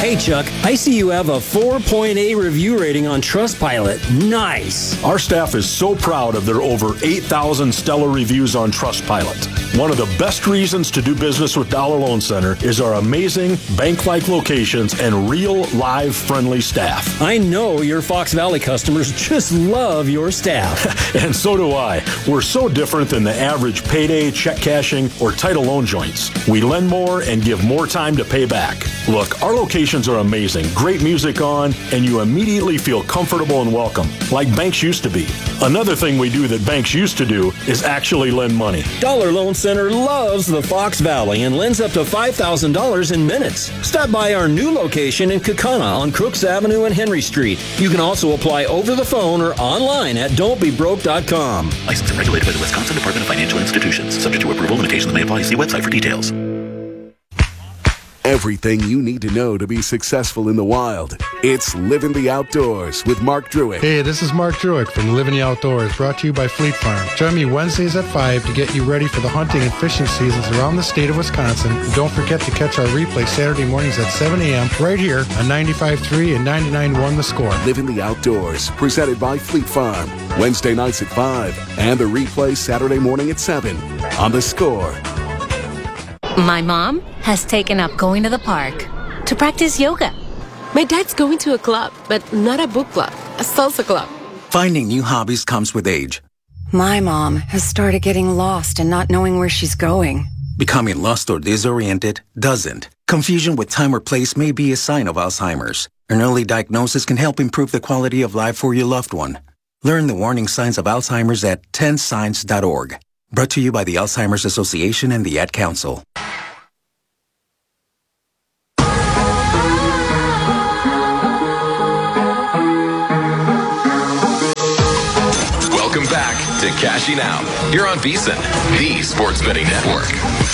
Hey, Chuck, I see you have a 4.8 review rating on Trustpilot. Nice. Our staff is so proud of their over 8,000 stellar reviews on Trustpilot. One of the best reasons to do business with Dollar Loan Center is our amazing bank-like locations and real, live, friendly staff. I know your Fox Valley customers just love your staff. And so do I. We're so different than the average payday, check cashing, or title loan joints. We lend more and give more time to pay back. Look, our locations are amazing. Great music on, and you immediately feel comfortable and welcome, like banks used to be. Another thing we do that banks used to do is actually lend money. Dollar Loan Center loves the Fox Valley and lends up to $5,000 in minutes. Stop by our new location in Kaukauna on Crooks Avenue and Henry Street. You can also apply over the phone or online at don'tbebroke.com. Licensed and regulated by the Wisconsin Department of Financial Institutions. Subject to approval, limitations may apply. See website for details. Everything you need to know to be successful in the wild. It's Living the Outdoors with Mark Druick. Hey, this is Mark Druick from Living the Outdoors, brought to you by Fleet Farm. Join me Wednesdays at 5 to get you ready for the hunting and fishing seasons around the state of Wisconsin. And don't forget to catch our replay Saturday mornings at 7 a.m. right here on 95.3 and 99.1 The Score. Living the Outdoors, presented by Fleet Farm. Wednesday nights at 5 and the replay Saturday morning at 7 on The Score. My mom has taken up going to the park to practice yoga. My dad's going to a club, but not a book club, a salsa club. Finding new hobbies comes with age. My mom has started getting lost and not knowing where she's going. Becoming lost or disoriented doesn't. Confusion with time or place may be a sign of Alzheimer's. An early diagnosis can help improve the quality of life for your loved one. Learn the warning signs of Alzheimer's at 10signs.org. Brought to you by the Alzheimer's Association and the Ad Council. Welcome back to Cashing Out. You're on VSiN, the Sports Betting Network.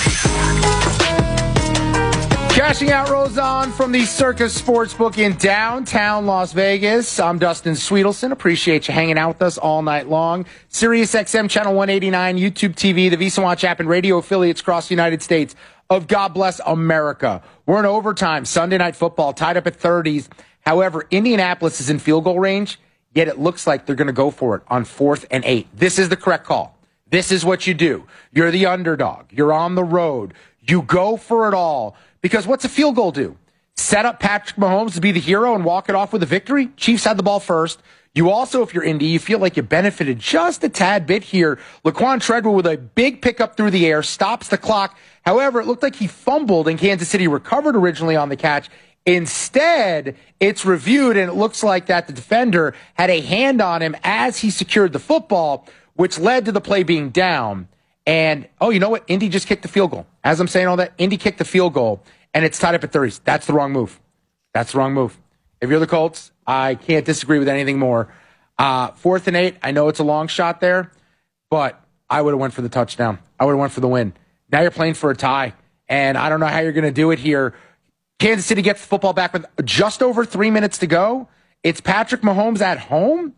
Cashing Out rolls on from the Circus Sportsbook in downtown Las Vegas. I'm Dustin Sweetelson. Appreciate you hanging out with us all night long. Sirius XM Channel 189, YouTube TV, the VSiN Watch app, and radio affiliates across the United States of God Bless America. We're in overtime. Sunday Night Football tied up at 30s. However, Indianapolis is in field goal range, yet it looks like they're going to go for it on 4th and 8. This is the correct call. This is what you do. You're the underdog. You're on the road. You go for it all. Because what's a field goal do? Set up Patrick Mahomes to be the hero and walk it off with a victory? Chiefs had the ball first. You also, if you're Indy, you feel like you benefited just a tad bit here. Laquan Treadwell with a big pickup through the air, stops the clock. However, it looked like he fumbled and Kansas City recovered originally on the catch. Instead, it's reviewed and it looks like that the defender had a hand on him as he secured the football, which led to the play being down. And, oh, you know what? Indy just kicked the field goal. As I'm saying all that, Indy kicked the field goal, and it's tied up at 30s. That's the wrong move. That's the wrong move. If you're the Colts, I can't disagree with anything more. 4th and 8, I know it's a long shot there, but I would have went for the touchdown. I would have went for the win. Now you're playing for a tie, and I don't know how you're going to do it here. Kansas City gets the football back with just over 3 minutes to go. It's Patrick Mahomes at home.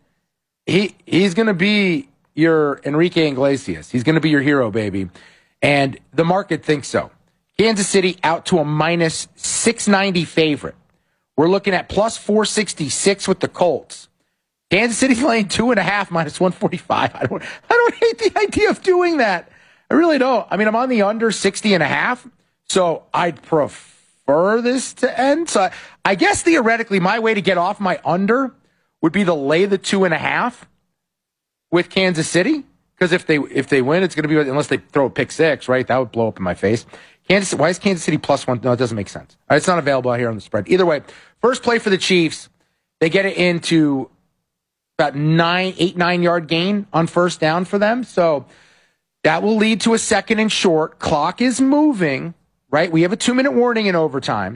He's going to be your Enrique Iglesias. He's going to be your hero, baby. And the market thinks so. Kansas City out to a minus 690 favorite. We're looking at plus 466 with the Colts. Kansas City laying 2.5 minus 145. I don't hate the idea of doing that. I really don't. I mean, I'm on the under 60.5, so I'd prefer this to end. So I guess theoretically, my way to get off my under would be to lay the 2.5 with Kansas City, because if they win, it's going to be, unless they throw a pick six, right? That would blow up in my face. Why is Kansas City plus 1? No, it doesn't make sense. It's not available out here on the spread. Either way, first play for the Chiefs, they get it into about 8-9 yard gain on first down for them. So that will lead to a 2nd and short. Clock is moving, right? We have a 2-minute warning in overtime.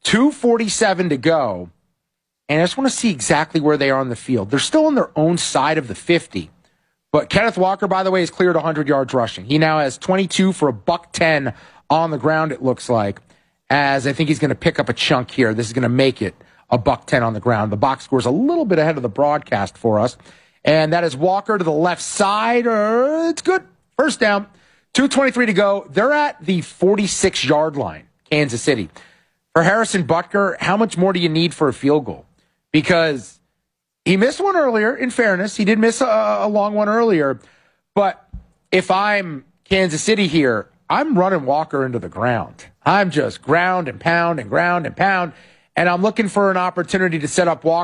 2:47 to go. And I just want to see exactly where they are on the field. They're still on their own side of the 50. But Kenneth Walker, by the way, has cleared 100 yards rushing. He now has 22 for $110 on the ground, it looks like, as I think he's going to pick up a chunk here. This is going to make it a $110 on the ground. The box score's a little bit ahead of the broadcast for us. And that is Walker to the left side. It's good. First down. 2:23 to go. They're at the 46-yard line, Kansas City. For Harrison Butker, how much more do you need for a field goal? Because he missed one earlier, in fairness. He did miss a long one earlier. But if I'm Kansas City here, I'm running Walker into the ground. I'm just ground and pound and ground and pound. And I'm looking for an opportunity to set up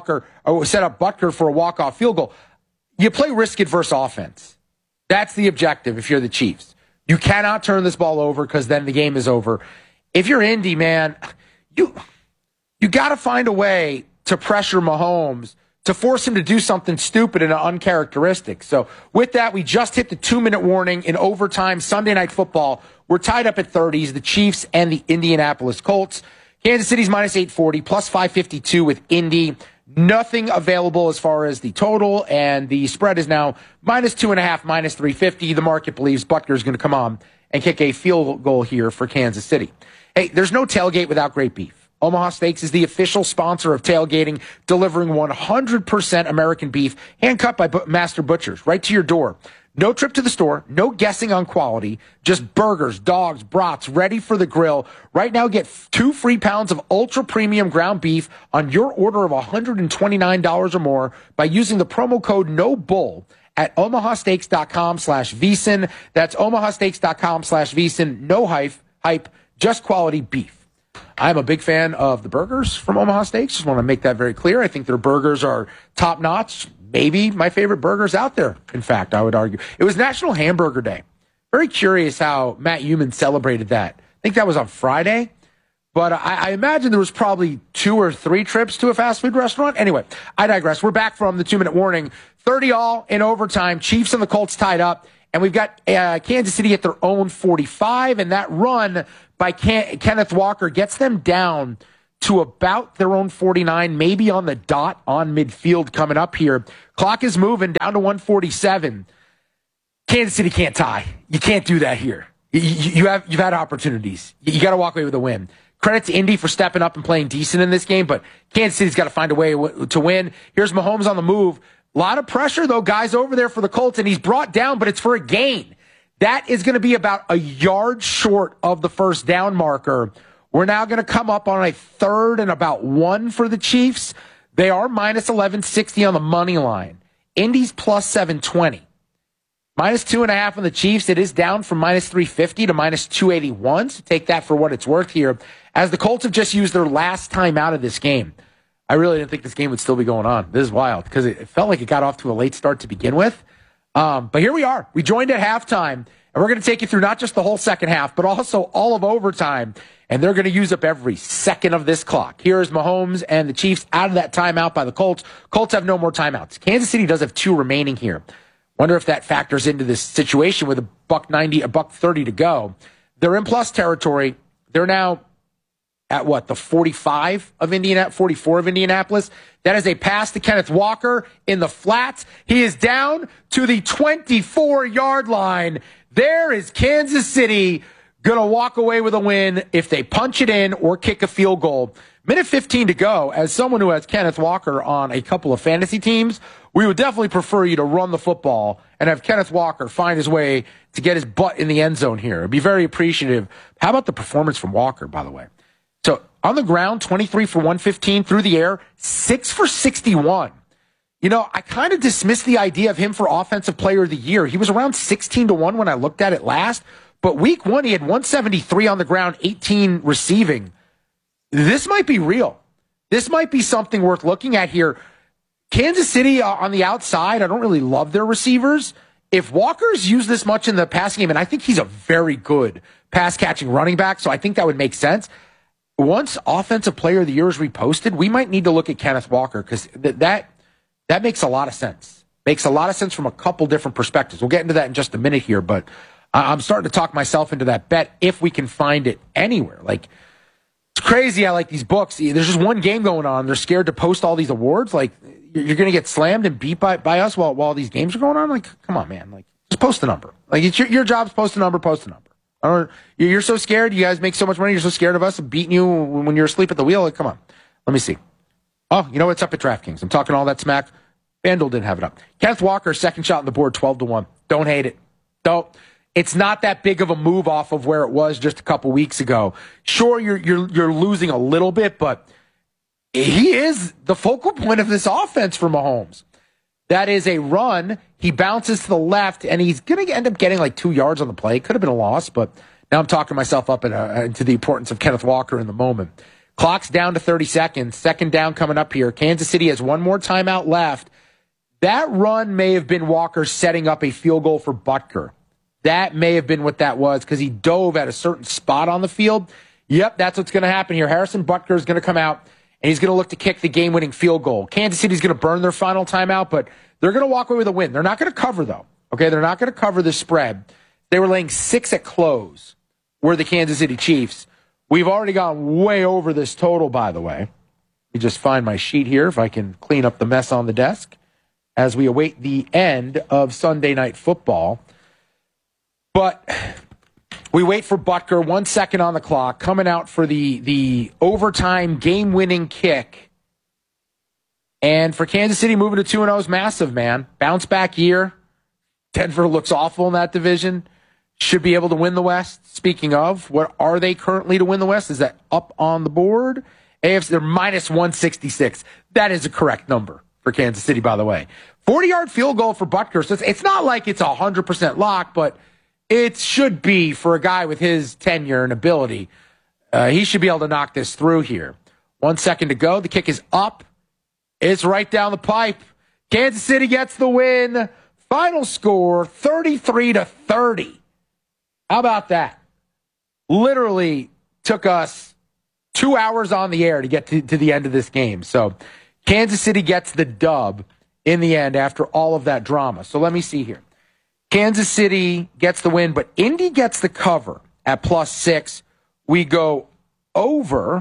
Butker for a walk-off field goal. You play risk-adverse offense. That's the objective if you're the Chiefs. You cannot turn this ball over because then the game is over. If you're Indy, man, you got to find a way to pressure Mahomes to force him to do something stupid and uncharacteristic. So with that, we just hit the 2-minute warning in overtime. Sunday Night Football. We're tied up at 30s, the Chiefs and the Indianapolis Colts. Kansas City's minus 840, plus 552 with Indy. Nothing available as far as the total, and the spread is now minus 2.5, minus 350. The market believes Butker's going to come on and kick a field goal here for Kansas City. Hey, there's no tailgate without great beef. Omaha Steaks is the official sponsor of tailgating, delivering 100% American beef, hand-cut by master butchers, right to your door. No trip to the store, no guessing on quality, just burgers, dogs, brats, ready for the grill. Right now, get 2 free pounds of ultra-premium ground beef on your order of $129 or more by using the promo code NOBULL at omahasteaks.com/VSiN. That's omahasteaks.com/VSiN. No hype, just quality beef. I'm a big fan of the burgers from Omaha Steaks. Just want to make that very clear. I think their burgers are top-notch. Maybe my favorite burgers out there, in fact, I would argue. It was National Hamburger Day. Very curious how Matt Human celebrated that. I think that was on Friday, but I imagine there was probably 2 or 3 trips to a fast food restaurant. Anyway, I digress. We're back from the 2-minute warning. 30-all in overtime. Chiefs and the Colts tied up, and we've got Kansas City at their own 45, and that run by Kenneth Walker gets them down to about their own 49, maybe on the dot on midfield coming up here. Clock is moving down to 147. Kansas City can't tie. You can't do that here. You've had opportunities. You got to walk away with a win. Credit to Indy for stepping up and playing decent in this game, but Kansas City's got to find a way to win. Here's Mahomes on the move. A lot of pressure, though, guys over there for the Colts, and he's brought down, but it's for a gain. That is going to be about a yard short of the first down marker. We're now going to come up on a 3rd and about 1 for the Chiefs. They are minus 1160 on the money line. Indy's plus 720. Minus 2.5 on the Chiefs. It is down from minus 350 to minus 281. So take that for what it's worth here. As the Colts have just used their last time out of this game. I really didn't think this game would still be going on. This is wild because it felt like it got off to a late start to begin with. But here we are. We joined at halftime, and we're going to take you through not just the whole second half, but also all of overtime. And they're going to use up every second of this clock. Here's Mahomes and the Chiefs out of that timeout by the Colts. Colts have no more timeouts. Kansas City does have 2 remaining here. Wonder if that factors into this situation with $1.90, $1.30 to go. They're in plus territory. They're now at the 45 of Indianapolis, 44 of Indianapolis. That is a pass to Kenneth Walker in the flats. He is down to the 24-yard line. There is Kansas City going to walk away with a win if they punch it in or kick a field goal. Minute 15 to go. As someone who has Kenneth Walker on a couple of fantasy teams, we would definitely prefer you to run the football and have Kenneth Walker find his way to get his butt in the end zone here. I'd be very appreciative. How about the performance from Walker, by the way? So on the ground, 23 for 115, through the air, 6 for 61. You know, I kind of dismissed the idea of him for Offensive Player of the Year. He was around 16-1 when I looked at it last. But week 1, he had 173 on the ground, 18 receiving. This might be real. This might be something worth looking at here. Kansas City on the outside, I don't really love their receivers. If Walker's used this much in the passing game, and I think he's a very good pass-catching running back, so I think that would make sense. Once Offensive Player of the Year is reposted, we might need to look at Kenneth Walker because that makes a lot of sense. Makes a lot of sense from a couple different perspectives. We'll get into that in just a minute here, but I'm starting to talk myself into that bet if we can find it anywhere. Like, it's crazy how, like, these books, there's just one game going on. They're scared to post all these awards. Like, you're going to get slammed and beat by us while these games are going on? Like, come on, man. Like, just post a number. Like, it's your job is post a number, post a number. You're so scared. You guys make so much money. You're so scared of us beating you when you're asleep at the wheel. Like, come on. Let me see. Oh, you know what's up at DraftKings? I'm talking all that smack. FanDuel didn't have it up. Kenneth Walker, second shot on the board, 12-1. Don't hate it. Don't. it's not that big of a move off of where it was just a couple weeks ago. Sure, you're losing a little bit, but he is the focal point of this offense for Mahomes. That is a run. He bounces to the left, and he's going to end up getting like 2 yards on the play. Could have been a loss, but now I'm talking myself up into the importance of Kenneth Walker in the moment. Clock's down to 30 seconds. Second down coming up here. Kansas City has one more timeout left. That run may have been Walker setting up a field goal for Butker. That may have been what that was because he dove at a certain spot on the field. Yep, that's what's going to happen here. Harrison Butker is going to come out, and he's going to look to kick the game-winning field goal. Kansas City's going to burn their final timeout, but they're going to walk away with a win. They're not going to cover, though. Okay, they're not going to cover the spread. They were laying 6 at close, were the Kansas City Chiefs. We've already gone way over this total, by the way. Let me just find my sheet here if I can clean up the mess on the desk as we await the end of Sunday Night Football. But we wait for Butker, 1 second on the clock, coming out for the overtime game-winning kick. And for Kansas City, moving to 2-0 is massive, man. Bounce-back year. Denver looks awful in that division. Should be able to win the West. Speaking of, what are they currently to win the West? Is that up on the board? AFC, they're minus 166. That is a correct number for Kansas City, by the way. 40-yard field goal for Butker. So it's not like it's 100% lock, but it should be for a guy with his tenure and ability. He should be able to knock this through here. 1 second to go. The kick is up. It's right down the pipe. Kansas City gets the win. Final score, 33-30. How about that? Literally took us 2 hours on the air to get to the end of this game. So Kansas City gets the dub in the end after all of that drama. So let me see here. Kansas City gets the win, but Indy gets the cover at +6. We go over.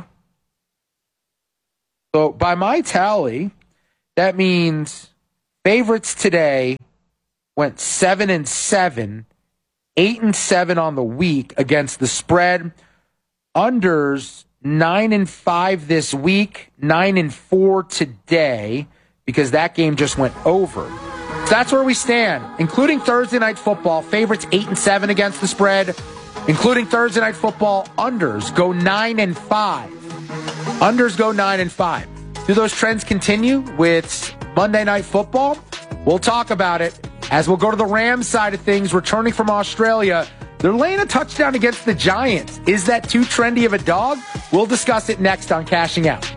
So by my tally, that means favorites today went 7-7, 8-7 on the week against the spread. Unders 9-5 this week, 9-4 today, because that game just went over. So that's where we stand, including Thursday Night Football. Favorites 8-7 against the spread, including Thursday Night Football. Unders go 9-5. Unders go 9-5. Do those trends continue with Monday Night Football? We'll talk about it as we'll go to the Rams side of things, returning from Australia. They're laying a touchdown against the Giants. Is that too trendy of a dog? We'll discuss it next on Cashing Out.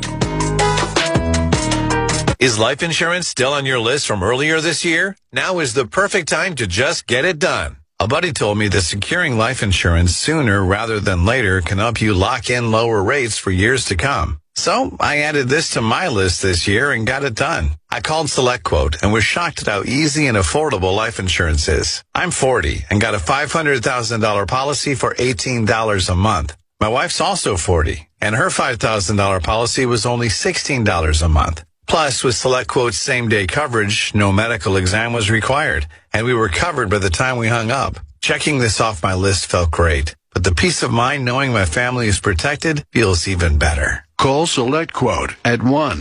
Is life insurance still on your list from earlier this year? Now is the perfect time to just get it done. A buddy told me that securing life insurance sooner rather than later can help you lock in lower rates for years to come. So I added this to my list this year and got it done. I called SelectQuote and was shocked at how easy and affordable life insurance is. I'm 40 and got a $500,000 policy for $18 a month. My wife's also 40 and her $5,000 policy was only $16 a month. Plus, with SelectQuote's same-day coverage, no medical exam was required, and we were covered by the time we hung up. Checking this off my list felt great, but the peace of mind knowing my family is protected feels even better. Call SelectQuote at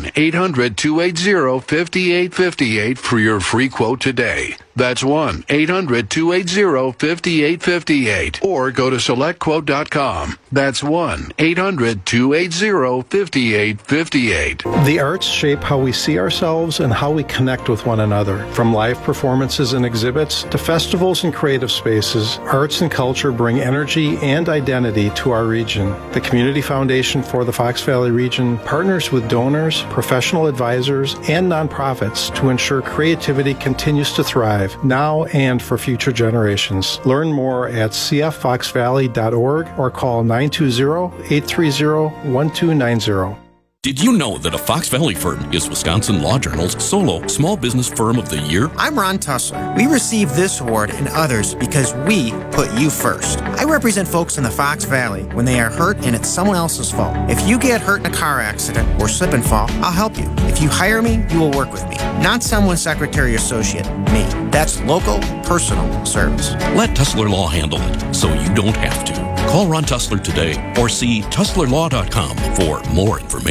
1-800-280-5858 for your free quote today. That's 1-800-280-5858. Or go to SelectQuote.com. That's 1-800-280-5858. The arts shape how we see ourselves and how we connect with one another. From live performances and exhibits to festivals and creative spaces, arts and culture bring energy and identity to our region. The Community Foundation for the Fox Valley region partners with donors, professional advisors, and nonprofits to ensure creativity continues to thrive now and for future generations. Learn more at cffoxvalley.org or call 920-830-1290. Did you know that a Fox Valley firm is Wisconsin Law Journal's solo Small Business Firm of the Year? I'm Ron Tussler. We received this award and others because we put you first. I represent folks in the Fox Valley when they are hurt and it's someone else's fault. If you get hurt in a car accident or slip and fall, I'll help you. If you hire me, you will work with me. Not someone's secretary or associate, me. That's local, personal service. Let Tussler Law handle it so you don't have to. Call Ron Tussler today or see TusslerLaw.com for more information.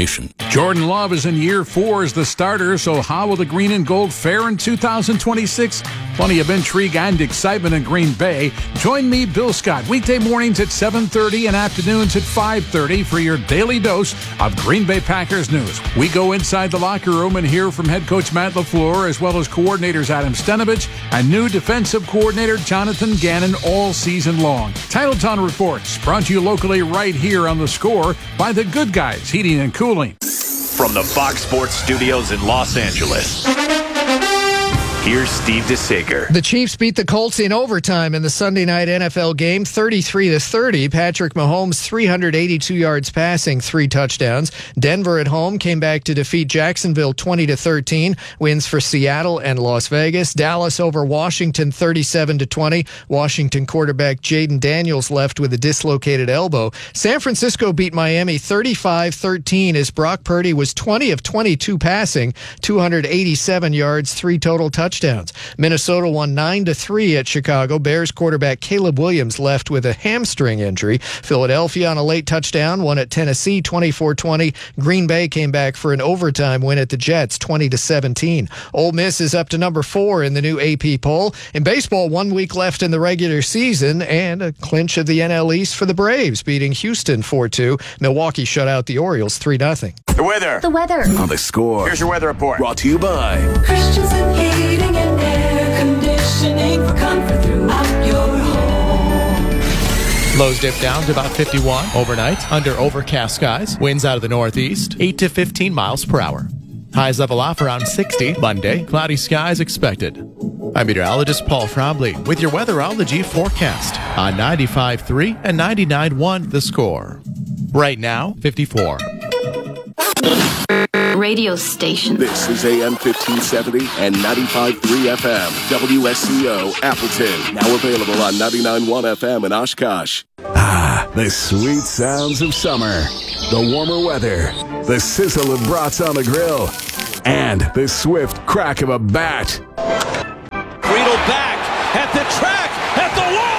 Jordan Love is in year 4 as the starter, so how will the green and gold fare in 2026? Plenty of intrigue and excitement in Green Bay. Join me, Bill Scott, weekday mornings at 7:30 and afternoons at 5:30 for your daily dose of Green Bay Packers news. We go inside the locker room and hear from head coach Matt LaFleur, as well as coordinators Adam Stenavich and new defensive coordinator Jonathan Gannon all season long. Titletown Reports, brought to you locally right here on The Score by the Good Guys Heating and Cooling. From the Fox Sports Studios in Los Angeles, here's Steve DeSager. The Chiefs beat the Colts in overtime in the Sunday night NFL game, 33-30. Patrick Mahomes, 382 yards passing, 3 touchdowns. Denver at home came back to defeat Jacksonville 20-13. Wins for Seattle and Las Vegas. Dallas over Washington 37-20. Washington quarterback Jaden Daniels left with a dislocated elbow. San Francisco beat Miami 35-13 as Brock Purdy was 20 of 22 passing, 287 yards, 3 total touchdowns. Minnesota won 9-3 at Chicago. Bears quarterback Caleb Williams left with a hamstring injury. Philadelphia on a late touchdown won at Tennessee 24-20. Green Bay came back for an overtime win at the Jets 20-17. Ole Miss is up to number 4 in the new AP poll. In baseball, 1 week left in the regular season and a clinch of the NL East for the Braves, beating Houston 4-2. Milwaukee shut out the Orioles 3-0. The weather. The weather. On The Score. Here's your weather report. Brought to you by Christensen Heating and Air Conditioning for comfort throughout your home. Lows dip down to about 51 overnight under overcast skies. Winds out of the northeast, 8 to 15 miles per hour. Highs level off around 60. Monday, cloudy skies expected. I'm meteorologist Paul Frombley with your weatherology forecast on 95.3 and 99.1 The Score. Right now, 54. Radio station. This is AM 1570 and 95.3 FM. WSCO Appleton. Now available on 99.1 FM in Oshkosh. Ah, the sweet sounds of summer. The warmer weather. The sizzle of brats on the grill. And the swift crack of a bat. Friedel back at the track, at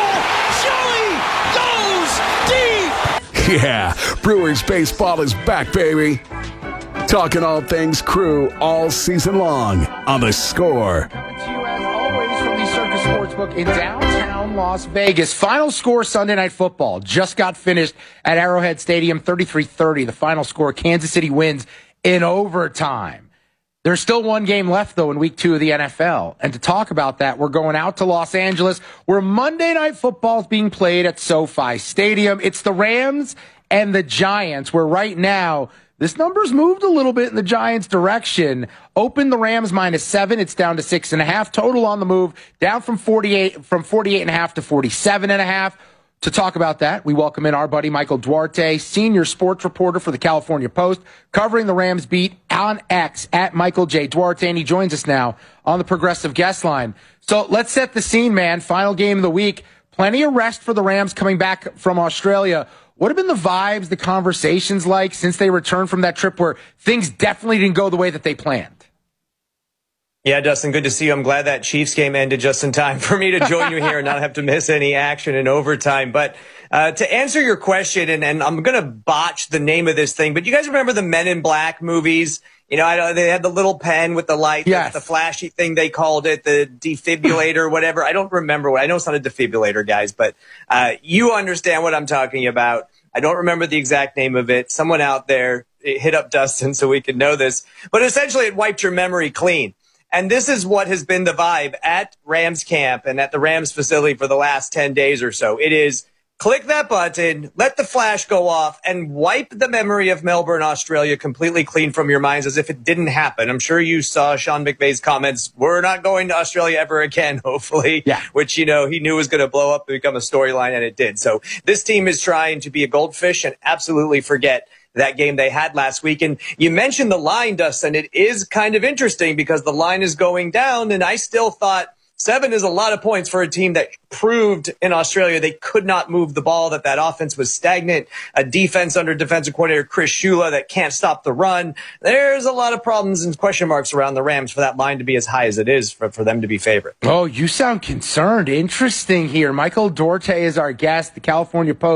the wall. Joey goes deep. Yeah, Brewers baseball is back, baby. Talking all things Crew all season long on The Score. Coming to you as always from the Circus Sportsbook in downtown Las Vegas. Final score Sunday Night Football just got finished at Arrowhead Stadium, 33-30. The final score, Kansas City wins in overtime. There's still one game left, though, in Week 2 of the NFL. And to talk about that, we're going out to Los Angeles, where Monday Night Football is being played at SoFi Stadium. It's the Rams and the Giants, where right now this number's moved a little bit in the Giants' direction. Open the Rams -7. It's down to 6.5. Total on the move, down from 48.5 to 47.5. To talk about that, we welcome in our buddy Michael Duarte, senior sports reporter for the California Post, covering the Rams beat on X at Michael J. Duarte, and he joins us now on the Progressive Guest Line. So let's set the scene, man. Final game of the week. Plenty of rest for the Rams coming back from Australia. What have been the vibes, the conversations like since they returned from that trip where things definitely didn't go the way that they planned? Yeah, Dustin, good to see you. I'm glad that Chiefs game ended just in time for me to join you here and not have to miss any action in overtime. But to answer your question, and I'm going to botch the name of this thing, but you guys remember the Men in Black movies? You know, they had the little pen with the light, yes, the flashy thing they called it, the defibrillator, whatever. I don't remember what. I know it's not a defibrillator, guys, but you understand what I'm talking about. I don't remember the exact name of it. Someone out there hit up Dustin so we could know this. But essentially, it wiped your memory clean. And this is what has been the vibe at Rams camp and at the Rams facility for the last 10 days or so. It is click that button, let the flash go off, and wipe the memory of Melbourne, Australia completely clean from your minds as if it didn't happen. I'm sure you saw Sean McVay's comments, we're not going to Australia ever again, hopefully, which, you know, he knew was going to blow up and become a storyline, and it did. So this team is trying to be a goldfish and absolutely forget that game they had last week. And you mentioned the line, Dustin. It is kind of interesting because the line is going down, and I still thought 7 is a lot of points for a team that proved in Australia they could not move the ball, that offense was stagnant, a defense under defensive coordinator Chris Shula that can't stop the run. There's a lot of problems and question marks around the Rams for that line to be as high as it is for them to be favorite. Oh, you sound concerned. Interesting here. Michael Duarte is our guest, the California Post,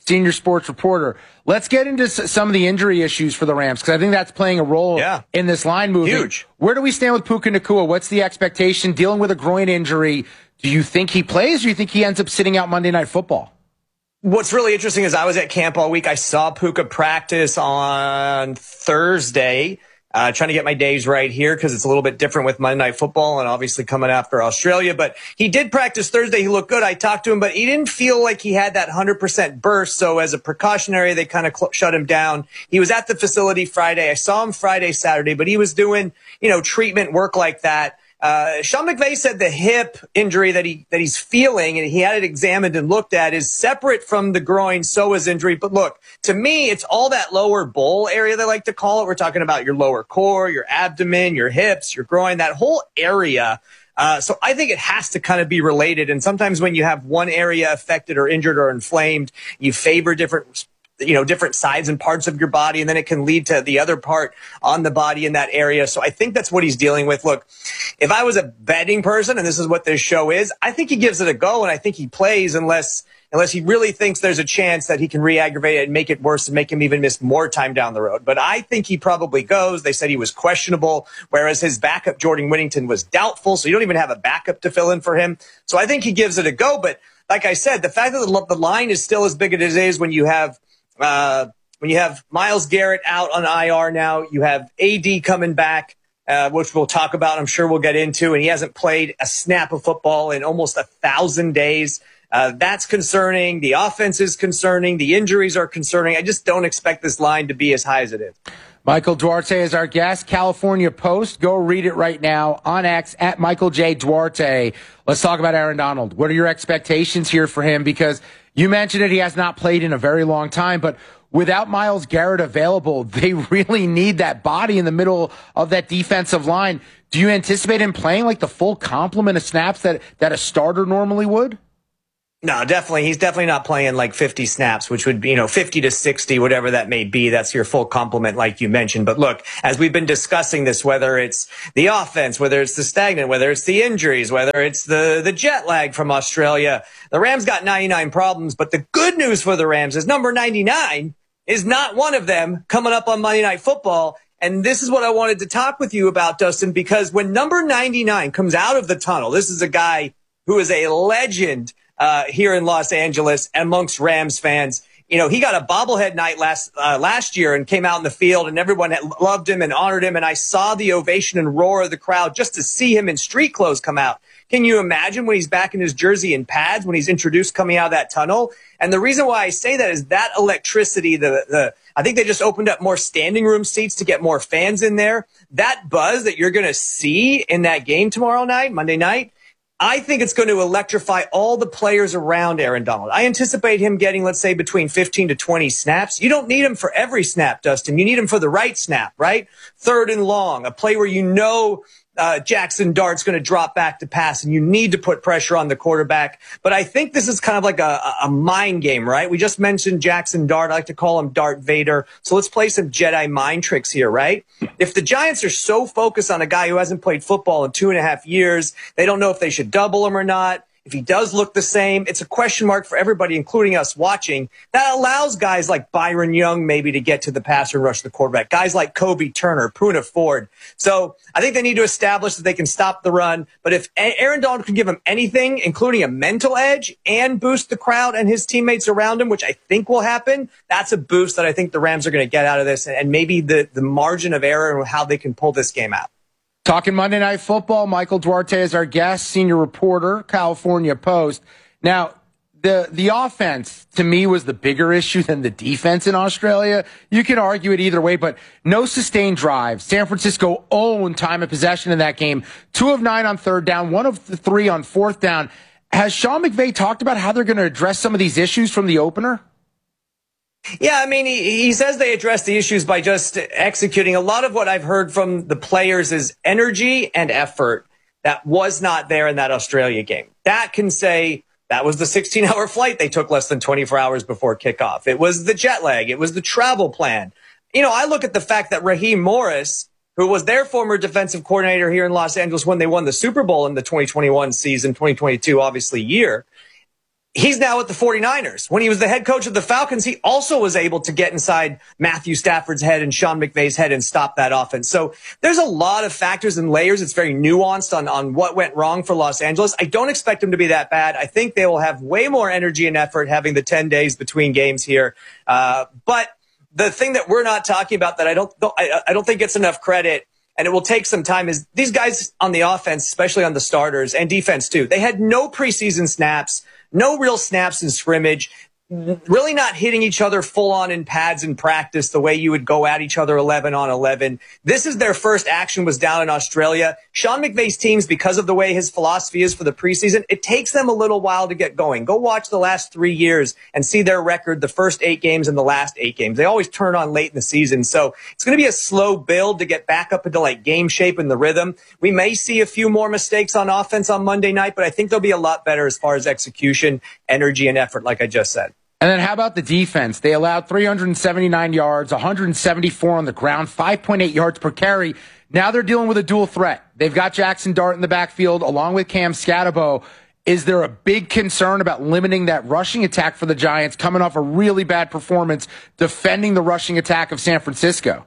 senior sports reporter. Let's get into some of the injury issues for the Rams, because I think that's playing a role in this line movement. Huge. Where do we stand with Puka Nacua? What's the expectation? Dealing with a groin injury, do you think he plays, or do you think he ends up sitting out Monday Night Football? What's really interesting is I was at camp all week. I saw Puka practice on Thursday, trying to get my days right here because it's a little bit different with Monday Night Football and obviously coming after Australia. But he did practice Thursday. He looked good. I talked to him, but he didn't feel like he had that 100% burst. So as a precautionary, they kind of shut him down. He was at the facility Friday. I saw him Friday, Saturday, but he was doing, treatment work like that. Sean McVay said the hip injury that he's feeling, and he had it examined and looked at, is separate from the groin psoas injury. But look, to me, it's all that lower bowl area they like to call it. We're talking about your lower core, your abdomen, your hips, your groin, that whole area. So I think it has to kind of be related. And sometimes when you have one area affected or injured or inflamed, you favor different sides and parts of your body, and then it can lead to the other part on the body in that area. So I think that's what he's dealing with. Look, if I was a betting person, and this is what this show is, I think he gives it a go, and I think he plays unless he really thinks there's a chance that he can re-aggravate it and make it worse and make him even miss more time down the road. But I think he probably goes. They said he was questionable, whereas his backup, Jordan Whittington, was doubtful, so you don't even have a backup to fill in for him. So I think he gives it a go. But like I said, the fact that the line is still as big as it is when you have Myles Garrett out on IR now, you have AD coming back, which we'll talk about, I'm sure we'll get into, and he hasn't played a snap of football in almost 1,000 days. That's concerning. The offense is concerning. The injuries are concerning. I just don't expect this line to be as high as it is. Michael Duarte is our guest. California Post. Go read it right now on X at Michael J. Duarte. Let's talk about Aaron Donald. What are your expectations here for him? Because you mentioned it, he has not played in a very long time, but without Myles Garrett available, they really need that body in the middle of that defensive line. Do you anticipate him playing like the full complement of snaps that a starter normally would? No, definitely. He's definitely not playing like 50 snaps, which would be, 50 to 60, whatever that may be. That's your full complement, like you mentioned. But look, as we've been discussing this, whether it's the offense, whether it's the stagnant, whether it's the injuries, whether it's the jet lag from Australia, the Rams got 99 problems. But the good news for the Rams is number 99 is not one of them coming up on Monday Night Football. And this is what I wanted to talk with you about, Dustin, because when number 99 comes out of the tunnel, this is a guy who is a legend here in Los Angeles amongst Rams fans. He got a bobblehead night last year and came out in the field, and everyone loved him and honored him. And I saw the ovation and roar of the crowd just to see him in street clothes come out. Can you imagine when he's back in his jersey and pads, when he's introduced coming out of that tunnel? And the reason why I say that is that electricity, I think they just opened up more standing room seats to get more fans in there. That buzz that you're going to see in that game tomorrow night, Monday night, I think it's going to electrify all the players around Aaron Donald. I anticipate him getting, let's say, between 15 to 20 snaps. You don't need him for every snap, Dustin. You need him for the right snap, right? Third and long, a play where Jackson Dart's going to drop back to pass, and you need to put pressure on the quarterback. But I think this is kind of like a mind game, right? We just mentioned Jackson Dart. I like to call him Darth Vader. So let's play some Jedi mind tricks here, right? If the Giants are so focused on a guy who hasn't played football in 2.5 years, they don't know if they should double him or not. If he does look the same, it's a question mark for everybody, including us watching. That allows guys like Byron Young maybe to get to the passer and rush the quarterback. Guys like Kobe Turner, Poona Ford. So I think they need to establish that they can stop the run. But if Aaron Donald can give him anything, including a mental edge, and boost the crowd and his teammates around him, which I think will happen, that's a boost that I think the Rams are going to get out of this, and maybe the margin of error and how they can pull this game out. Talking Monday Night Football, Michael Duarte is our guest, senior reporter, California Post. Now, the offense, to me, was the bigger issue than the defense in Australia. You can argue it either way, but no sustained drives. San Francisco owned time of possession in that game. 2 of 9 on third down, 1 of 3 on fourth down. Has Sean McVay talked about how they're going to address some of these issues from the opener? Yeah, I mean, he says they address the issues by just executing. A lot of what I've heard from the players is energy and effort that was not there in that Australia game. That can say that was the 16-hour flight they took less than 24 hours before kickoff. It was the jet lag. It was the travel plan. I look at the fact that Raheem Morris, who was their former defensive coordinator here in Los Angeles when they won the Super Bowl in the 2021 season, 2022, obviously, year, He's now at the 49ers. When he was the head coach of the Falcons, he also was able to get inside Matthew Stafford's head and Sean McVay's head and stop that offense. So there's a lot of factors and layers. It's very nuanced on what went wrong for Los Angeles. I don't expect them to be that bad. I think they will have way more energy and effort having the 10 days between games here. But the thing that we're not talking about that I don't think gets enough credit, and it will take some time, is these guys on the offense, especially on the starters and defense too, they had no preseason snaps. No real snaps in scrimmage, really not hitting each other full on in pads in practice the way you would go at each other 11 on 11. This is their first action was down in Australia. Sean McVay's teams, because of the way his philosophy is for the preseason, it takes them a little while to get going. Go watch the last 3 years and see their record, the first 8 games and the last 8 games. They always turn on late in the season. So it's going to be a slow build to get back up into like game shape and the rhythm. We may see a few more mistakes on offense on Monday night, but I think they'll be a lot better as far as execution, energy, and effort, like I just said. And then how about the defense? They allowed 379 yards, 174 on the ground, 5.8 yards per carry. Now they're dealing with a dual threat. They've got Jackson Dart in the backfield along with Cam Scatterbo. Is there a big concern about limiting that rushing attack for the Giants coming off a really bad performance defending the rushing attack of San Francisco?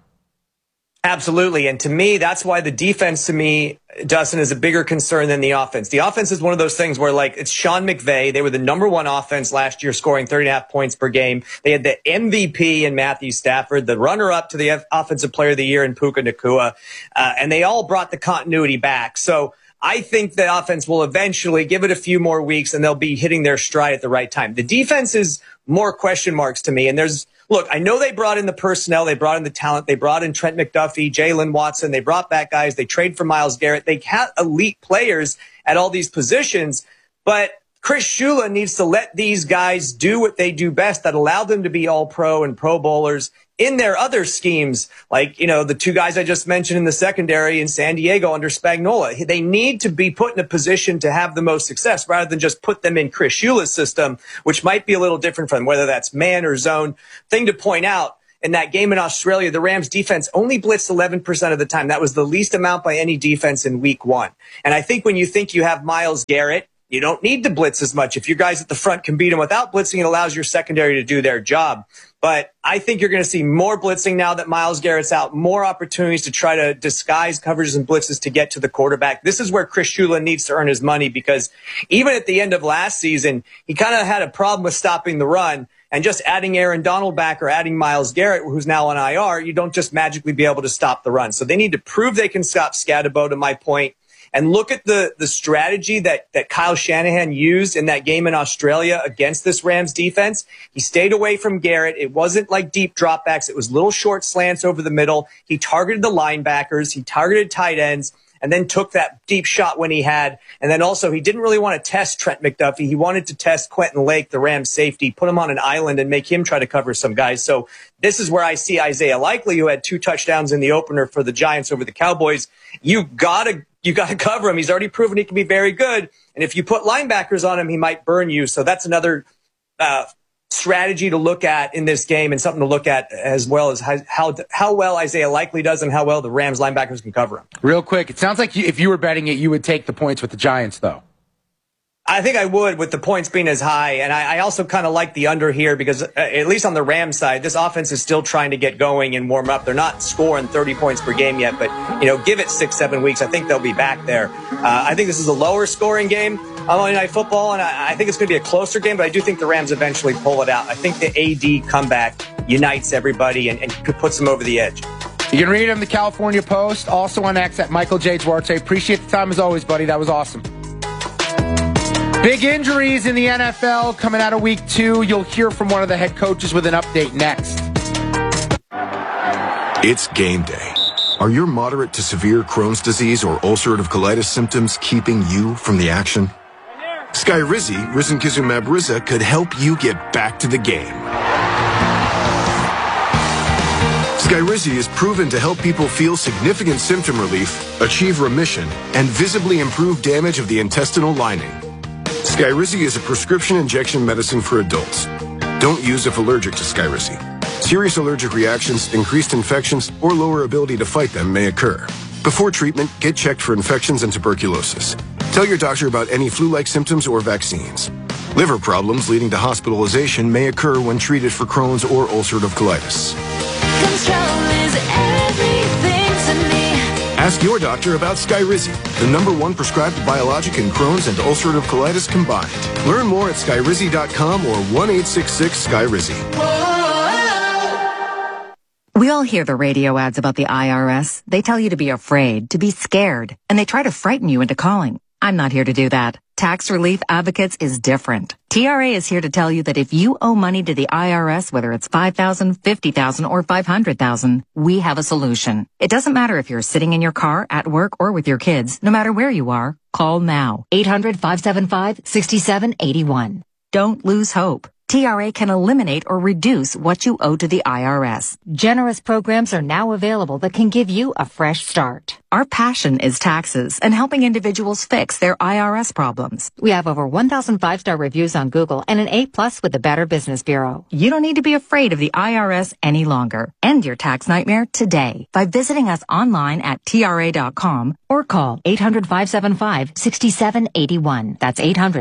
Absolutely. And to me, that's why the defense, to me, Dustin, is a bigger concern than the offense. The offense is one of those things where, like, it's Sean McVay. They were the number 1 offense last year, scoring 30.5 points per game. They had the MVP in Matthew Stafford, the runner-up to the Offensive Player of the Year in Puka Nacua, and they all brought the continuity back. So I think the offense will eventually give it a few more weeks, and they'll be hitting their stride at the right time. The defense is more question marks to me, and look, I know they brought in the personnel, they brought in the talent, they brought in Trent McDuffie, Jalen Watson, they brought back guys, they trade for Myles Garrett, they have elite players at all these positions, but Chris Shula needs to let these guys do what they do best that allow them to be all pro and pro bowlers in their other schemes, like, the 2 guys I just mentioned in the secondary in San Diego under Spagnuolo. They need to be put in a position to have the most success rather than just put them in Chris Shula's system, which might be a little different from whether that's man or zone. Thing to point out, in that game in Australia, the Rams defense only blitzed 11% of the time. That was the least amount by any defense in week 1. And I think when you think you have Myles Garrett, you don't need to blitz as much. If your guys at the front can beat them without blitzing, it allows your secondary to do their job. But I think you're going to see more blitzing now that Myles Garrett's out, more opportunities to try to disguise coverages and blitzes to get to the quarterback. This is where Chris Shula needs to earn his money, because even at the end of last season, he kind of had a problem with stopping the run. And just adding Aaron Donald back or adding Myles Garrett, who's now on IR, you don't just magically be able to stop the run. So they need to prove they can stop Scatterbo, to my point. And look at the strategy that Kyle Shanahan used in that game in Australia against this Rams defense. He stayed away from Garrett. It wasn't like deep dropbacks. It was little short slants over the middle. He targeted the linebackers. He targeted tight ends, and then took that deep shot when he had. And then also, he didn't really want to test Trent McDuffie. He wanted to test Quentin Lake, the Rams safety, put him on an island and make him try to cover some guys. So this is where I see Isaiah Likely, who had 2 touchdowns in the opener for the Giants over the Cowboys. You got to cover him. He's already proven he can be very good. And if you put linebackers on him, he might burn you. So that's another strategy to look at in this game, and something to look at as well as how well Isaiah Likely does and how well the Rams linebackers can cover him. Real quick, it sounds like if you were betting it, you would take the points with the Giants, though. I think I would, with the points being as high. And I also kind of like the under here because, at least on the Rams side, this offense is still trying to get going and warm up. They're not scoring 30 points per game yet, but, give it 6-7 weeks. I think they'll be back there. I think this is a lower scoring game on Monday Night Football, and I think it's going to be a closer game, but I do think the Rams eventually pull it out. I think the AD comeback unites everybody and puts them over the edge. You can read him in the California Post, also on X at Michael J. Duarte. Appreciate the time as always, buddy. That was awesome. Big injuries in the NFL coming out of week 2. You'll hear from one of the head coaches with an update next. It's game day. Are your moderate to severe Crohn's disease or ulcerative colitis symptoms keeping you from the action? Skyrizi, risankizumab Riza, could help you get back to the game. Skyrizi is proven to help people feel significant symptom relief, achieve remission, and visibly improve damage of the intestinal lining. Skyrizi is a prescription injection medicine for adults. Don't use if allergic to Skyrizi. Serious allergic reactions, increased infections, or lower ability to fight them may occur. Before treatment, get checked for infections and tuberculosis. Tell your doctor about any flu-like symptoms or vaccines. Liver problems leading to hospitalization may occur when treated for Crohn's or ulcerative colitis. Control is everything to me. Ask your doctor about Skyrizi, the #1 prescribed biologic in Crohn's and ulcerative colitis combined. Learn more at skyrizi.com or 1-866-SKYRIZI. We all hear the radio ads about the IRS. They tell you to be afraid, to be scared, and they try to frighten you into calling. I'm not here to do that. Tax Relief Advocates is different. TRA is here to tell you that if you owe money to the IRS, whether it's $5,000, $50,000, or $500,000, we have a solution. It doesn't matter if you're sitting in your car, at work, or with your kids. No matter where you are, call now. 800-575-6781. Don't lose hope. TRA can eliminate or reduce what you owe to the IRS. Generous programs are now available that can give you a fresh start. Our passion is taxes and helping individuals fix their IRS problems. We have over 1,000 5-star reviews on Google and an A+ with the Better Business Bureau. You don't need to be afraid of the IRS any longer. End your tax nightmare today by visiting us online at TRA.com or call 800-575-6781. That's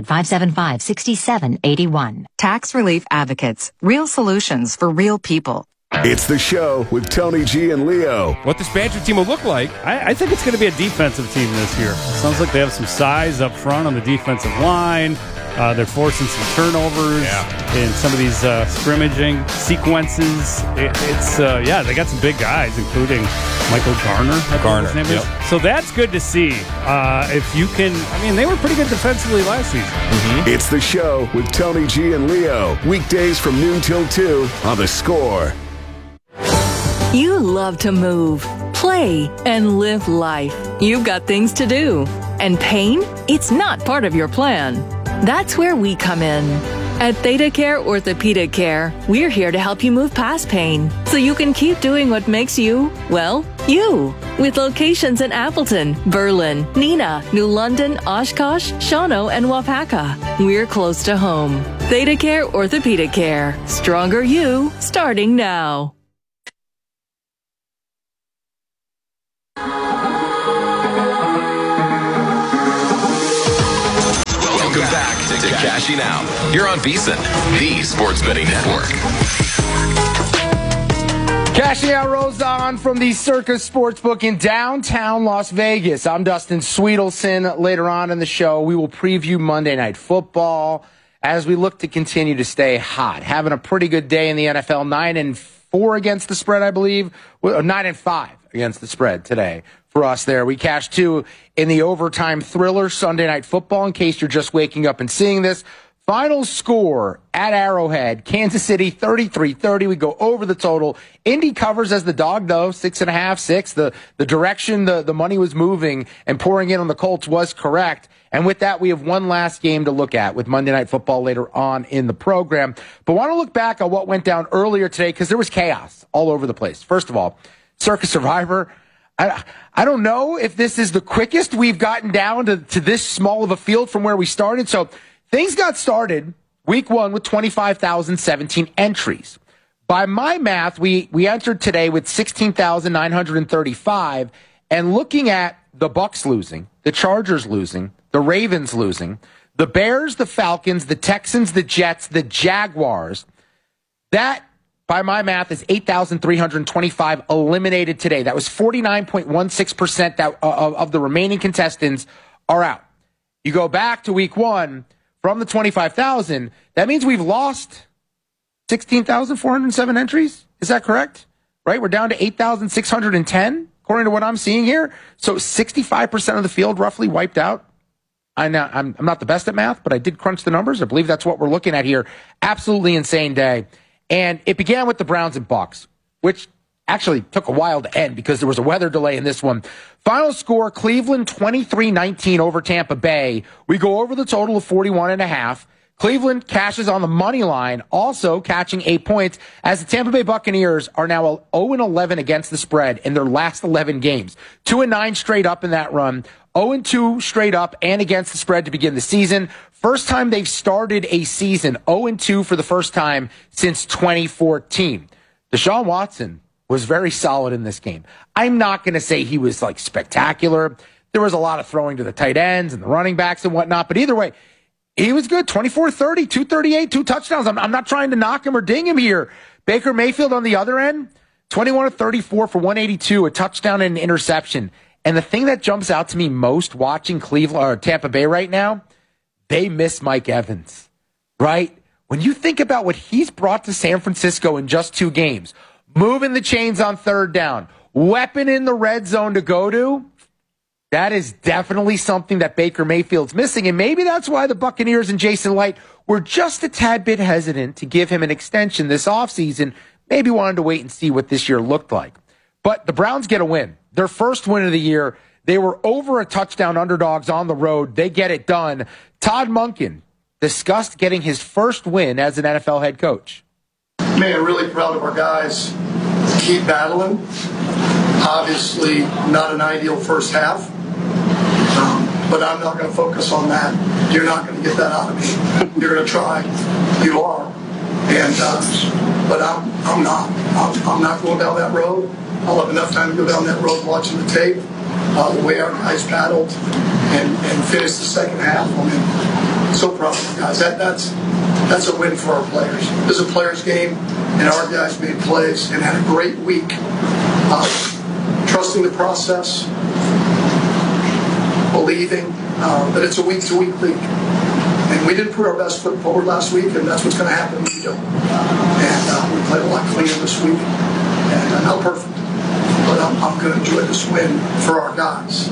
800-575-6781. Tax Relief Advocates. Real solutions for real people. It's the show with Tony G and Leo. What this Badger team will look like, I think it's going to be a defensive team this year. It sounds like they have some size up front on the defensive line. They're forcing some turnovers in some of these scrimmaging sequences. They got some big guys, including Michael Garner. His name is. So that's good to see. If you can, they were pretty good defensively last season. Mm-hmm. It's the show with Tony G and Leo. Weekdays from noon till 2 on The Score. You love to move, play, and live life. You've got things to do. And pain? It's not part of your plan. That's where we come in. At Theta Care Orthopedic Care, we're here to help you move past pain so you can keep doing what makes you, well, you. With locations in Appleton, Berlin, Neenah, New London, Oshkosh, Shawano, and Wapaka. We're close to home. Theta Care Orthopedic Care. Stronger you, starting now. Welcome back to Cashing Out. You're on VEASAN, the Sports Betting Network. Cashing Out rolls on from the Circus Sportsbook in downtown Las Vegas. I'm Dustin Sweetelson. Later on in the show, we will preview Monday Night Football as we look to continue to stay hot. Having a pretty good day in the NFL, 9-4 against the spread, I believe. 9-5 against the spread today for us there. We cashed 2 in the overtime thriller Sunday Night Football, in case you're just waking up and seeing this. Final score at Arrowhead, Kansas City 33-30. We go over the total. Indy covers as the dog, though, 6.5, 6. The direction the money was moving and pouring in on the Colts was correct. And with that, we have one last game to look at with Monday Night Football later on in the program. But I want to look back on what went down earlier today, because there was chaos all over the place. First of all, Circus Survivor. I don't know if this is the quickest we've gotten down to this small of a field from where we started. So things got started week 1 with 25,017 entries. By my math, we entered today with 16,935. And looking at the Bucs losing, the Chargers losing, the Ravens losing, the Bears, the Falcons, the Texans, the Jets, the Jaguars, that, by my math, is 8,325 eliminated today. That was 49.16% of the remaining contestants are out. You go back to week 1 from the 25,000, that means we've lost 16,407 entries. Is that correct? Right? We're down to 8,610, according to what I'm seeing here. So 65% of the field roughly wiped out. I'm not the best at math, but I did crunch the numbers. I believe that's what we're looking at here. Absolutely insane day. And it began with the Browns and Bucs, which actually took a while to end because there was a weather delay in this one. Final score, Cleveland 23-19 over Tampa Bay. We go over the total of 41.5. Cleveland cashes on the money line, also catching 8 points, as the Tampa Bay Buccaneers are now 0-11 against the spread in their last 11 games. 2-9 straight up in that run. 0-2 straight up and against the spread to begin the season. First time they've started a season 0-2 for the first time since 2014. Deshaun Watson was very solid in this game. I'm not going to say he was like spectacular. There was a lot of throwing to the tight ends and the running backs and whatnot, but either way, He was good. 24-30, 238, 2 touchdowns. I'm not trying to knock him or ding him here. Baker Mayfield on the other end, 21-34 for 182, a touchdown and an interception. And the thing that jumps out to me most watching Cleveland or Tampa Bay right now, they miss Mike Evans, right? When you think about what he's brought to San Francisco in just 2 games, moving the chains on third down, weapon in the red zone to go to, that is definitely something that Baker Mayfield's missing, and maybe that's why the Buccaneers and Jason Light were just a tad bit hesitant to give him an extension this offseason, maybe wanted to wait and see what this year looked like. But the Browns get a win. Their first win of the year. They were over a touchdown underdogs on the road. They get it done. Todd Monken discussed getting his first win as an NFL head coach. Man, really proud of our guys. Keep battling. Obviously, not an ideal first half. But I'm not going to focus on that. You're not going to get that out of me. You're going to try. You are. And but I'm not. I'm not going down that road. I'll have enough time to go down that road watching the tape, the way our guys paddled and finished the second half. I mean, so proud of the guys. That's a win for our players. This is a players' game, and our guys made plays and had a great week. Trusting the process, believing that it's a week-to-week league. And we didn't put our best foot forward last week, and that's what's going to happen when we don't. And we played a lot cleaner this week, and not perfect. But I'm going to enjoy this win for our guys.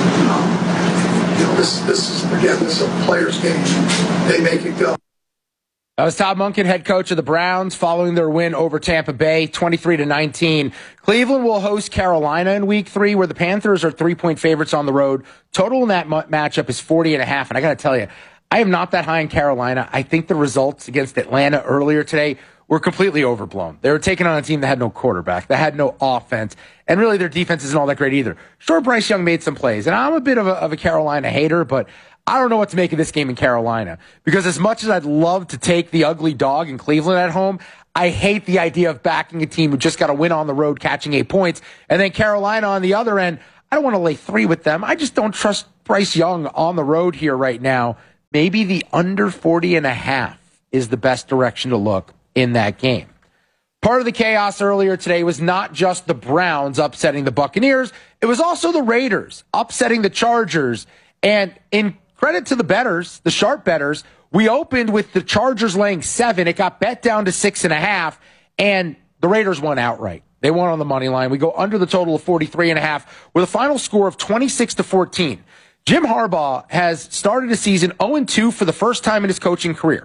This is a player's game. They make it go. That was Todd Monken, head coach of the Browns, following their win over Tampa Bay, 23-19. Cleveland will host Carolina in Week 3, where the Panthers are 3-point favorites on the road. Total in that matchup is 40.5. And I got to tell you, I am not that high in Carolina. I think the results against Atlanta earlier today were completely overblown. They were taking on a team that had no quarterback, that had no offense, and really their defense isn't all that great either. Sure, Bryce Young made some plays, and I'm a bit of a Carolina hater, but I don't know what to make of this game in Carolina, because as much as I'd love to take the ugly dog in Cleveland at home, I hate the idea of backing a team who just got to win on the road, catching 8 points, and then Carolina on the other end, I don't want to lay 3 with them. I just don't trust Bryce Young on the road here right now. Maybe the under 40.5 is the best direction to look in that game. Part of the chaos earlier today was not just the Browns upsetting the Buccaneers, it was also the Raiders upsetting the Chargers. And in credit to the bettors, the sharp bettors, we opened with the Chargers laying 7. It got bet down to 6.5, and the Raiders won outright. They won on the money line. We go under the total of 43.5 with a final score of 26-14. Jim Harbaugh has started a season 0-2 for the first time in his coaching career.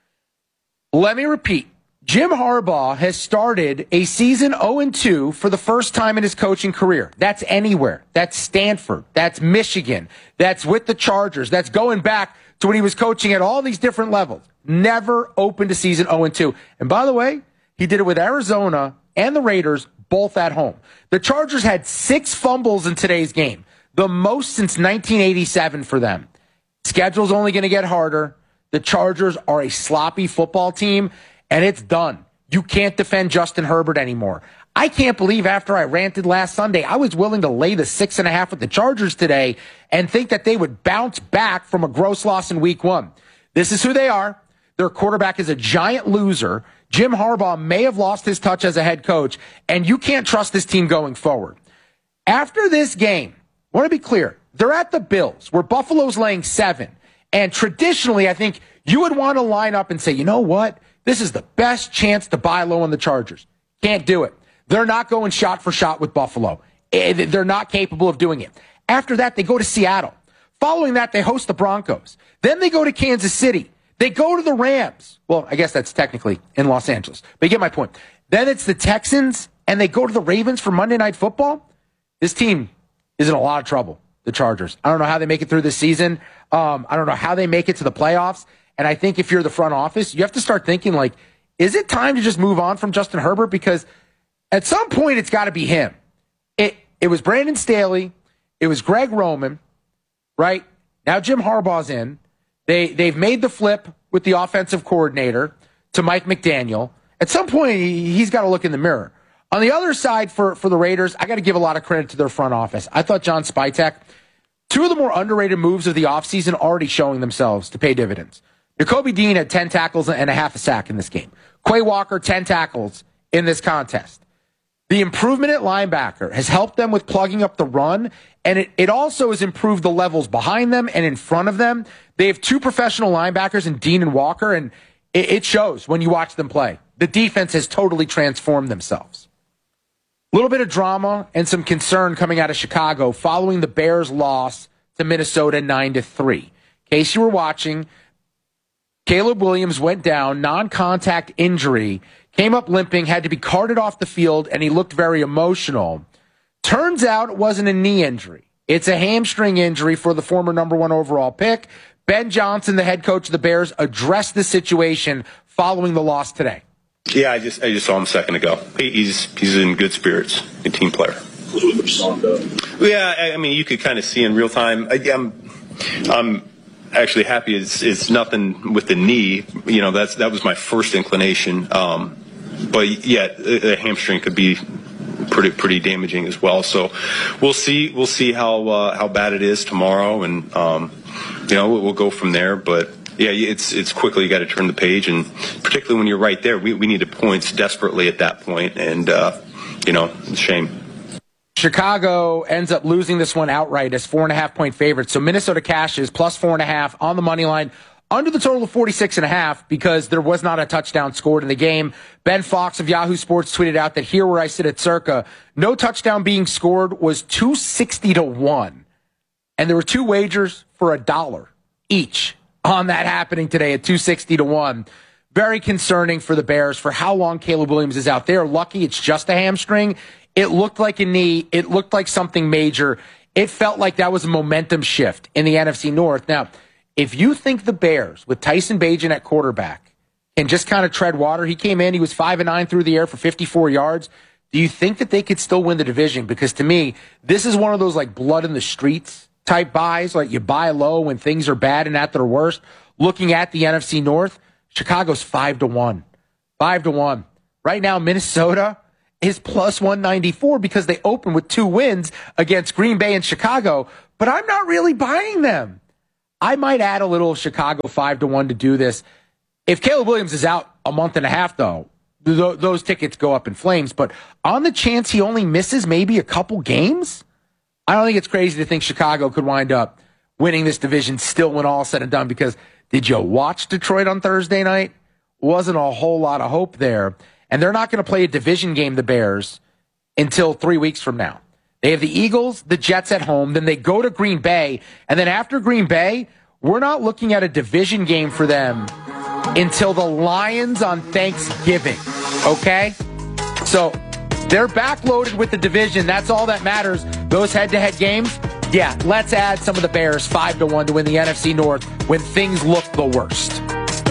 Let me repeat. Jim Harbaugh has started a season 0-2 for the first time in his coaching career. That's anywhere. That's Stanford. That's Michigan. That's with the Chargers. That's going back to when he was coaching at all these different levels. Never opened a season 0-2. And by the way, he did it with Arizona and the Raiders, both at home. The Chargers had 6 fumbles in today's game, the most since 1987 for them. Schedule's only going to get harder. The Chargers are a sloppy football team, and it's done. You can't defend Justin Herbert anymore. I can't believe after I ranted last Sunday, I was willing to lay the 6.5 with the Chargers today and think that they would bounce back from a gross loss in Week 1. This is who they are. Their quarterback is a giant loser. Jim Harbaugh may have lost his touch as a head coach, and you can't trust this team going forward. After this game, I want to be clear, they're at the Bills, where Buffalo's laying 7. And traditionally, I think you would want to line up and say, you know what? This is the best chance to buy low on the Chargers. Can't do it. They're not going shot for shot with Buffalo. They're not capable of doing it. After that, they go to Seattle. Following that, they host the Broncos. Then they go to Kansas City. They go to the Rams. Well, I guess that's technically in Los Angeles, but you get my point. Then it's the Texans, and they go to the Ravens for Monday Night Football. This team is in a lot of trouble, the Chargers. I don't know how they make it through this season. I don't know how they make it to the playoffs. And I think if you're the front office, you have to start thinking, like, is it time to just move on from Justin Herbert? Because at some point, it's got to be him. It was Brandon Staley. It was Greg Roman, right? Now Jim Harbaugh's in. They've made the flip with the offensive coordinator to Mike McDaniel. At some point, he's got to look in the mirror. On the other side, for the Raiders, I got to give a lot of credit to their front office. I thought John Spytek, Two of the more underrated moves of the offseason already showing themselves to pay dividends. Nakobe Dean had 10 tackles and a half a sack in this game. Quay Walker, 10 tackles in this contest. The improvement at linebacker has helped them with plugging up the run, and it also has improved the levels behind them and in front of them. They have two professional linebackers in Dean and Walker, and it shows when you watch them play. The defense has totally transformed themselves. A little bit of drama and some concern coming out of Chicago following the Bears' loss to Minnesota 9-3. In case you were watching, Caleb Williams went down, non-contact injury, came up limping, had to be carted off the field, and he looked very emotional. Turns out it wasn't a knee injury. It's a hamstring injury for the former number 1 overall pick. Ben Johnson, the head coach of the Bears, addressed the situation following the loss today. Yeah, I just saw him a second ago. He's in good spirits, a team player. Yeah, I mean, you could kind of see in real time. I'm actually happy it's nothing with the knee. You know, that was my first inclination. But yeah, a hamstring could be pretty damaging as well. So we'll see how bad it is tomorrow, and we'll go from there. But yeah, it's quickly you got to turn the page, and particularly when you're right there, we needed points desperately at that point, and it's a shame. Chicago ends up losing this one outright as 4.5-point favorites. So Minnesota cashes plus 4.5 on the money line under the total of 46.5 because there was not a touchdown scored in the game. Ben Fox of Yahoo Sports tweeted out that here where I sit at Circa, no touchdown being scored was 260-1. And there were two wagers for $1 each on that happening today at 260-1. Very concerning for the Bears for how long Caleb Williams is out there. Lucky it's just a hamstring. It looked like a knee. It looked like something major. It felt like that was a momentum shift in the NFC North. Now, if you think the Bears, with Tyson Bagent at quarterback, can just kind of tread water, he came in, he was 5-9 through the air for 54 yards. Do you think that they could still win the division? Because to me, this is one of those like blood in the streets type buys, like you buy low when things are bad and at their worst. Looking at the NFC North, Chicago's 5-1. 5-1. Right now, Minnesota is plus 194 because they open with 2 wins against Green Bay and Chicago, but I'm not really buying them. I might add a little Chicago 5-1 to do this. If Caleb Williams is out a month and a half, though, those tickets go up in flames. But on the chance he only misses maybe a couple games, I don't think it's crazy to think Chicago could wind up winning this division still when all said and done, because did you watch Detroit on Thursday night? Wasn't a whole lot of hope there. And they're not going to play a division game, the Bears, until 3 weeks from now. They have the Eagles, the Jets at home, then they go to Green Bay, and then after Green Bay, we're not looking at a division game for them until the Lions on Thanksgiving, okay? So they're backloaded with the division. That's all that matters. Those head-to-head games, yeah, let's add some of the Bears 5-1 to win the NFC North when things look the worst.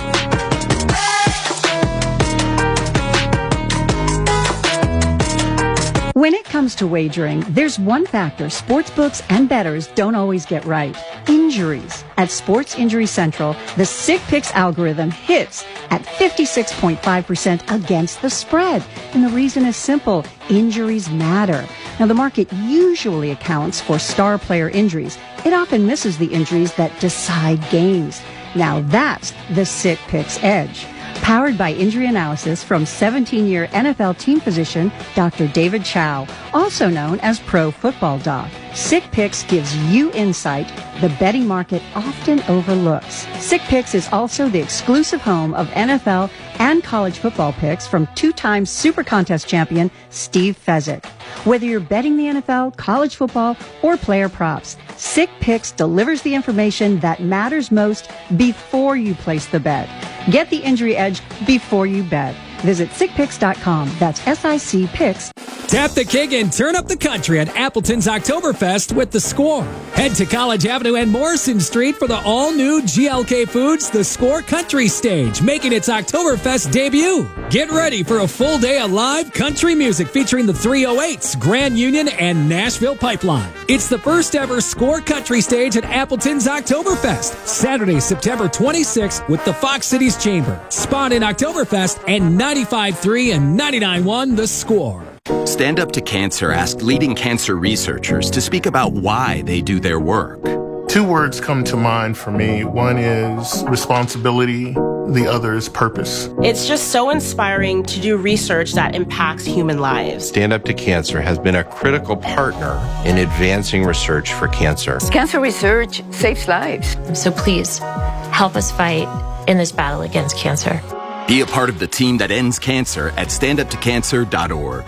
When it comes to wagering, there's one factor sportsbooks and bettors don't always get right: injuries. At Sports Injury Central, the Sick Picks algorithm hits at 56.5% against the spread. And the reason is simple: injuries matter. Now, the market usually accounts for star player injuries. It often misses the injuries that decide games. Now, that's the Sick Picks edge. Powered by injury analysis from 17-year NFL team physician Dr. David Chow, also known as Pro Football Doc. Sick Picks gives you insight the betting market often overlooks. Sick Picks is also the exclusive home of NFL and college football picks from 2-time Super Contest champion Steve Fezzik. Whether you're betting the NFL, college football, or player props, Sick Picks delivers the information that matters most before you place the bet. Get the injury edge before you bet. Visit sickpicks.com. That's SIC Picks. Tap the king and turn up the country at Appleton's Oktoberfest with The Score. Head to College Avenue and Morrison Street for the all-new GLK Foods The Score Country Stage, making its Oktoberfest debut. Get ready for a full day of live country music featuring the 308s, Grand Union, and Nashville Pipeline. It's the first ever Score Country Stage at Appleton's Oktoberfest, Saturday, September 26th with the Fox Cities Chamber. Spawn in Oktoberfest and 95.3 and 99.1 The Score. Stand Up to Cancer asked leading cancer researchers to speak about why they do their work. Two words come to mind for me. One is responsibility. The other is purpose. It's just so inspiring to do research that impacts human lives. Stand Up to Cancer has been a critical partner in advancing research for cancer. Cancer research saves lives. So please, help us fight in this battle against cancer. Be a part of the team that ends cancer at standuptocancer.org.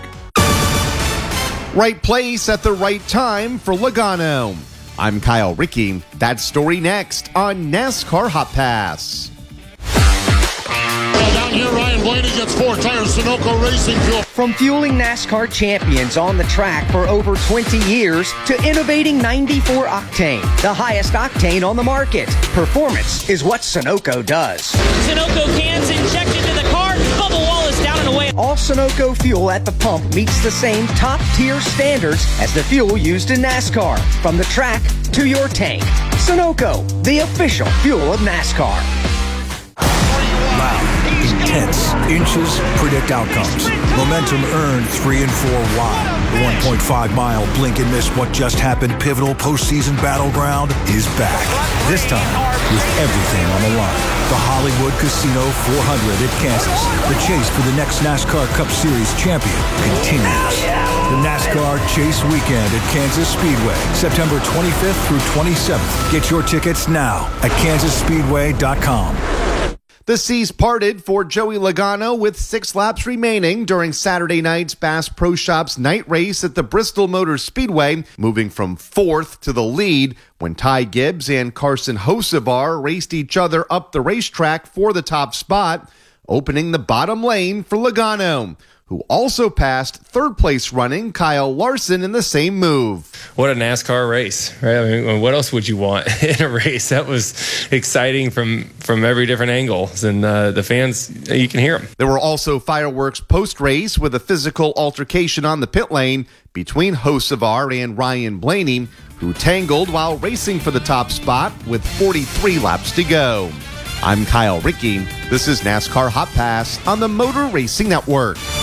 Right place at the right time for Logano. I'm Kyle Rickey. That story next on NASCAR Hot Pass. Down here, Ryan Blaney gets 4 tires, Sunoco Racing Fuel. From fueling NASCAR champions on the track for over 20 years to innovating 94 octane, the highest octane on the market. Performance is what Sunoco does. Sunoco cans injected into the car, bubble wall is down and away. All Sunoco fuel at the pump meets the same top-tier standards as the fuel used in NASCAR. From the track to your tank. Sunoco, the official fuel of NASCAR. Loud, intense, inches predict outcomes. Momentum earned 3 and 4 wide. The 1.5-mile blink and miss what just happened pivotal postseason battleground is back. This time with everything on the line. The Hollywood Casino 400 at Kansas. The chase for the next NASCAR Cup Series champion continues. The NASCAR Chase Weekend at Kansas Speedway, September 25th through 27th. Get your tickets now at kansasspeedway.com. The seas parted for Joey Logano with 6 laps remaining during Saturday night's Bass Pro Shops night race at the Bristol Motor Speedway, moving from 4th to the lead when Ty Gibbs and Carson Hocevar raced each other up the racetrack for the top spot, opening the bottom lane for Logano, who also passed third-place running Kyle Larson in the same move. What a NASCAR race, right? I mean, what else would you want in a race? That was exciting from every different angle, and the fans, you can hear them. There were also fireworks post-race with a physical altercation on the pit lane between Hocevar and Ryan Blaney, who tangled while racing for the top spot with 43 laps to go. I'm Kyle Rickey. This is NASCAR Hot Pass on the Motor Racing Network.